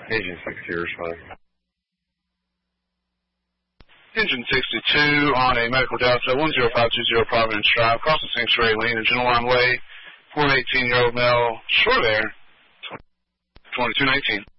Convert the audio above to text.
Engine 62 respond. Engine 62 on a medical Delta 10520 Providence Drive, cross the Sanctuary Lane, General Line Way, 418-year-old male, short air, 2219.